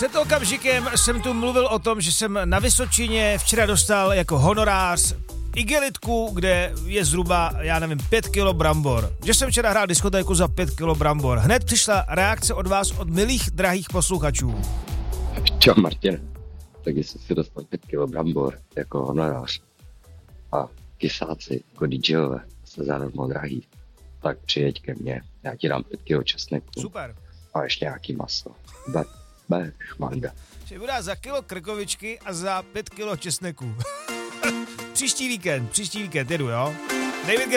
Před okamžikem jsem tu mluvil o tom, že jsem na Vysočině včera dostal jako honorář igelitku, kde je zhruba, 5 kilo brambor. Že jsem včera hrál diskotéku za 5 kilo brambor. Hned přišla reakce od vás, od milých, drahých posluchačů. Čau Martin, tak jestli si dostal 5 kilo brambor jako honorář a kysáci jako DJové se zadarmo drahý, tak přijeď ke mně, já ti dám 5 kilo česneku. Super. A ještě nějaký maso. Šmanda. Že budá za kilo krkovičky a za 5 kilo česneku. Příští víkend jedu, jo? David